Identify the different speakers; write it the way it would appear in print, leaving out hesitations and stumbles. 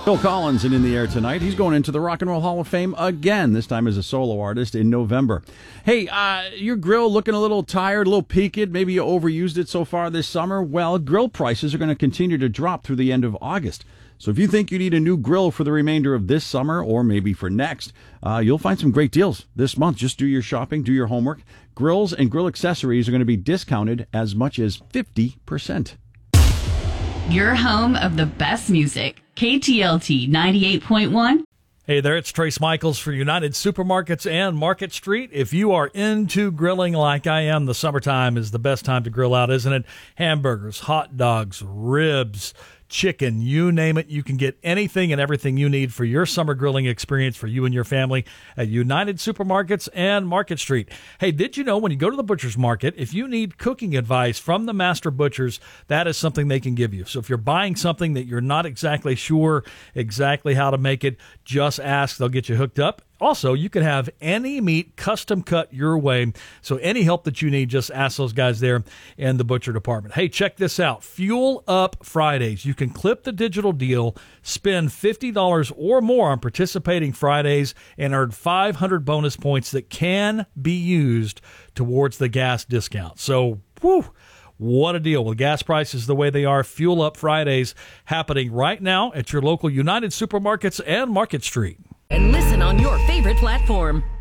Speaker 1: Phil Collins in the Air tonight. He's going into the Rock and Roll Hall of Fame again, this time as a solo artist in November. Hey, your grill looking a little tired, a little peaked. Maybe you overused it so far this summer. Well, grill prices are going to continue to drop through the end of August. So if you think you need a new grill for the remainder of this summer or maybe for next, you'll find some great deals this month. Just do your shopping, do your homework. Grills and grill accessories are going to be discounted as much as 50%.
Speaker 2: Your home of the best music. KTLT 98.1.
Speaker 3: Hey there, it's Trace Michaels for United Supermarkets and Market Street. If you are into grilling like I am, the summertime is the best time to grill out, isn't it? Hamburgers, hot dogs, ribs, chicken, you name it. You can get anything and everything you need for your summer grilling experience for you and your family at United Supermarkets and Market Street. Hey, did you know when you go to the butcher's market, if you need cooking advice from the master butchers, that is something they can give you. So if you're buying something that you're not exactly sure exactly how to make it, just ask. They'll get you hooked up. Also, you can have any meat custom cut your way. So any help that you need, just ask those guys there in the butcher department. Hey, check this out. Fuel Up Fridays. You can clip the digital deal, spend $50 or more on participating Fridays, and earn 500 bonus points that can be used towards the gas discount. So, whew. What a deal. With gas prices the way they are, Fuel Up Fridays happening right now at your local United Supermarkets and Market Street.
Speaker 4: And listen on your favorite platform.